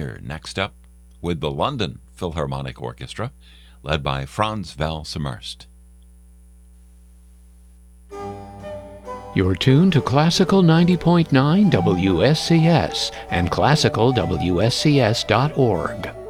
Year next up with the London Philharmonic Orchestra, led by Franz Valsemörst. You're tuned to Classical 90.9 WSCS and classicalwscs.org.